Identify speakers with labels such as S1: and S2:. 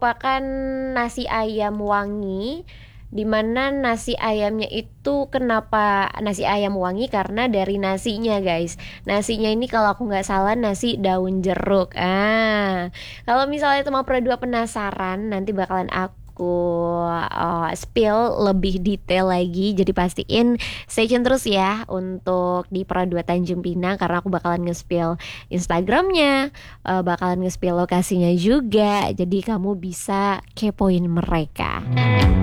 S1: merupakan nasi ayam wangi, dimana nasi ayamnya itu kenapa nasi ayam wangi karena dari nasinya guys. Nasinya ini kalau aku nggak salah nasi daun jeruk. Kalau misalnya teman berdua penasaran, nanti bakalan aku spill lebih detail lagi. Jadi pastiin stay tune terus ya untuk di Pera 2 Tanjung Pinang karena aku bakalan nge-spill Instagramnya, bakalan nge-spill lokasinya juga. Jadi kamu bisa kepoin mereka.